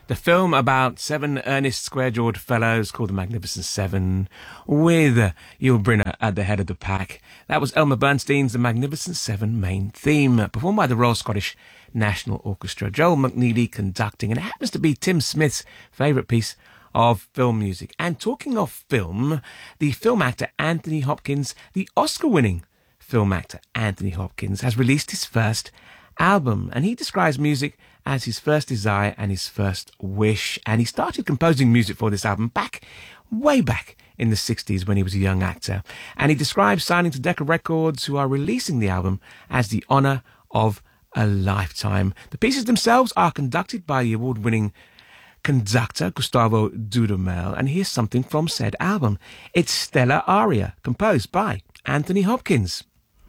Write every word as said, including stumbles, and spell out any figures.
The film about seven earnest, square-jawed fellows called the Magnificent Seven, with Yul Brynner at the head of the pack. That was Elmer Bernstein's The Magnificent Seven main theme, performed by the Royal Scottish National Orchestra. Joel McNeely conducting, and it happens to be Tim Smith's favourite piece of film music. And talking of film, the film actor Anthony Hopkins, the Oscar-winning film actor Anthony Hopkins, has released his first album, and he describes music as his first desire and his first wish. And he started composing music for this album back, way back in the sixties when he was a young actor. And he describes signing to Decca Records, who are releasing the album, as the honour of a lifetime. The pieces themselves are conducted by the award-winning conductor Gustavo Dudamel, and here's something from said album. It's Stella Aria, composed by Anthony Hopkins.